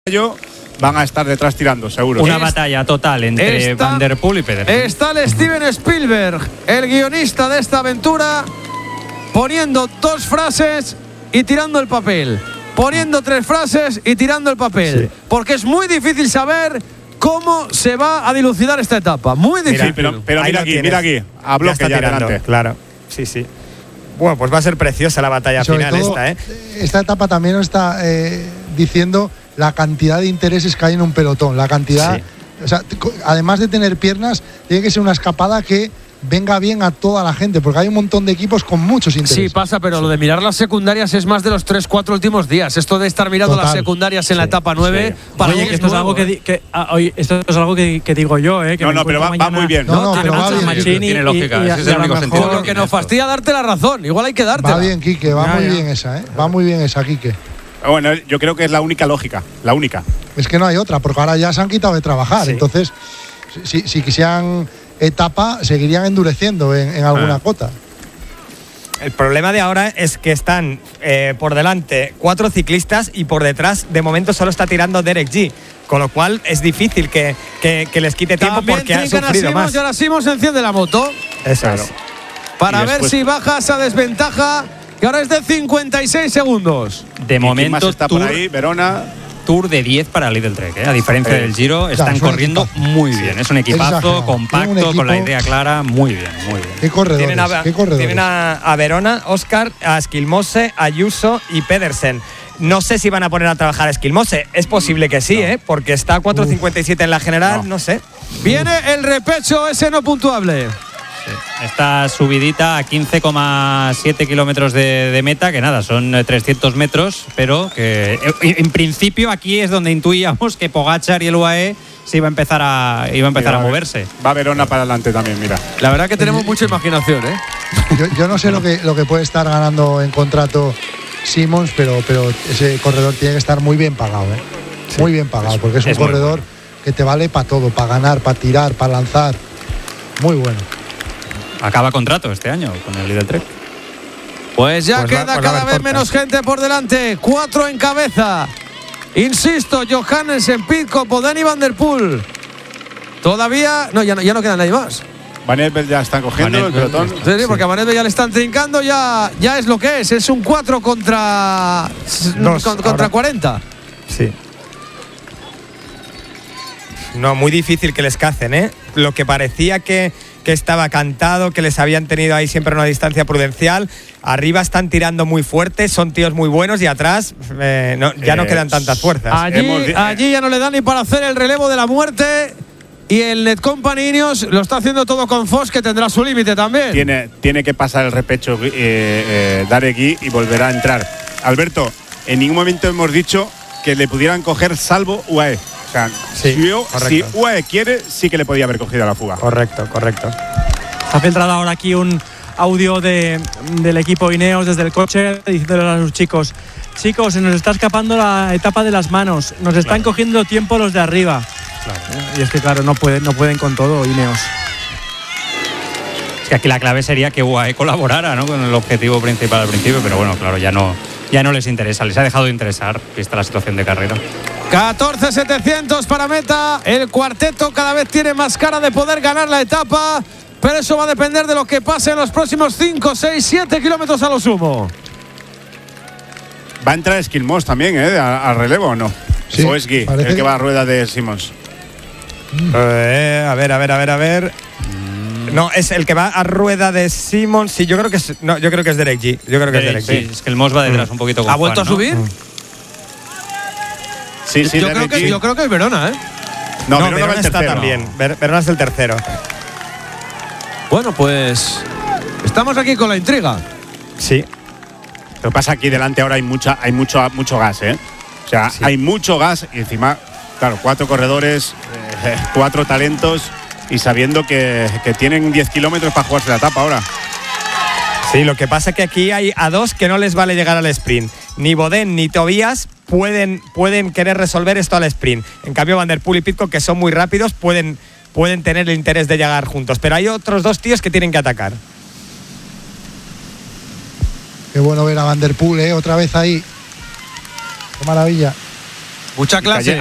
van a estar detrás tirando, seguro. Una batalla total entre Van der Poel y Pedersen. Está el Steven Spielberg, el guionista de esta aventura, poniendo 2 frases y tirando el papel. Poniendo 3 frases y tirando el papel. Sí. Porque es muy difícil saber cómo se va a dilucidar esta etapa. Muy difícil. Pero mira aquí. A bloque ya adelante. Claro, sí. Bueno, pues va a ser preciosa la batalla final todo, Esta etapa también nos está diciendo la cantidad de intereses que hay en un pelotón. La cantidad, o sea, además de tener piernas, tiene que ser una escapada que venga bien a toda la gente, porque hay un montón de equipos con muchos intereses. Sí, pasa, pero lo de mirar las secundarias es más de los 3-4 últimos días. Esto de estar mirando las secundarias en la etapa 9, para oye, esto es algo esto es algo que digo yo, que no, pero va muy bien. Pero va bien. Tiene lógica, ese es el único sentido. Lo que nos fastidia darte la razón, igual hay que darte. Va bien, Quique, va muy bien esa, Va muy bien esa, Quique. Bueno, yo creo que es la única lógica, la única. Es que no hay otra, porque ahora ya se han quitado de trabajar, entonces si quisieran etapa, seguirían endureciendo en alguna cota. El problema de ahora es que están por delante 4 ciclistas y por detrás de momento solo está tirando Derek G, con lo cual es difícil que les quite tiempo. También porque han sufrido más. Y ahora Simons enciende la moto. Eso es. Para ver si baja esa desventaja, que ahora es de 56 segundos. De momento está por ahí, Verona. Tour de 10 para el Lidl Trek, A diferencia del Giro, están corriendo muy bien. Es un equipazo compacto, con la idea clara, muy bien. ¿Qué corredores? Tienen a Verona, Oscar, a Skjelmose, Ayuso y Pedersen. No sé si van a poner a trabajar a Skjelmose. Es posible que sí, porque está a 4.57 en la general, no sé. Viene el repecho ese no puntuable. Sí. Esta subidita a 15,7 kilómetros de meta, que nada, son 300 metros, pero que en principio aquí es donde intuíamos que Pogačar y el UAE se iba a empezar a moverse. Va Verona para adelante también, mira. La verdad que tenemos mucha imaginación, Yo no sé lo que puede estar ganando en contrato Simons, pero ese corredor tiene que estar muy bien pagado, muy bien pagado, porque es un corredor que te vale para todo, para ganar, para tirar, para lanzar. Muy bueno. Acaba contrato este año con el Lidl Trek. Pues ya queda cada vez menos gente por delante. 4 en cabeza. Insisto, Johannessen, Pidcock, Boden y Van der Poel. Todavía ya no queda nadie más. Van Evertt ya están cogiendo el pelotón. Sí, porque a Van Evertt ya le están trincando, ya es lo que es. Es un 4 contra 40. Sí. No, muy difícil que les cacen, Lo que parecía que estaba cantado, que les habían tenido ahí siempre una distancia prudencial. Arriba están tirando muy fuerte, son tíos muy buenos y atrás ya no quedan tantas fuerzas. Allí ya no le dan ni para hacer el relevo de la muerte. Y el Netcompany Ineos lo está haciendo todo con Foss, que tendrá su límite también. Tiene que pasar el repecho Derek G y volverá a entrar. Alberto, en ningún momento hemos dicho que le pudieran coger salvo UAE. O sea, si UAE quiere, sí que le podía haber cogido a la fuga. Correcto. Ha filtrado ahora aquí un audio del equipo Ineos desde el coche, diciéndole a sus chicos, se nos está escapando la etapa de las manos, nos están cogiendo tiempo los de arriba. Y es que claro, no pueden con todo Ineos. Es que aquí la clave sería que UAE colaborara, con el objetivo principal al principio, pero bueno, claro, ya no les interesa, les ha dejado de interesar, vista la situación de carrera. 14.700 para meta. El cuarteto cada vez tiene más cara de poder ganar la etapa, pero eso va a depender de lo que pase en los próximos 5, 6, 7 kilómetros a lo sumo. ¿Va a entrar Skjelmose también, al relevo o no? Sí, o es Guy, el que va a rueda de Simons. A ver. No, es el que va a rueda de Simons. Sí, yo creo que es Derek G. Sí, es que el Moss va detrás un poquito. ¿Ha vuelto a subir? Sí, yo creo que es Verona, No, Verona está también. Verona es el tercero. Bueno, pues estamos aquí con la intriga. Sí. Lo que pasa aquí delante ahora hay mucho gas, O sea, hay mucho gas y encima, claro, 4 corredores, 4 talentos y sabiendo que tienen 10 kilómetros para jugarse la etapa ahora. Sí, lo que pasa es que aquí hay a 2 que no les vale llegar al sprint. Ni Boden ni Tobias pueden querer resolver esto al sprint. En cambio, Van der Poel y Pidcock, que son muy rápidos, pueden tener el interés de llegar juntos. Pero hay otros 2 tíos que tienen que atacar. Qué bueno ver a Van der Poel, otra vez ahí. Qué maravilla. Mucha clase.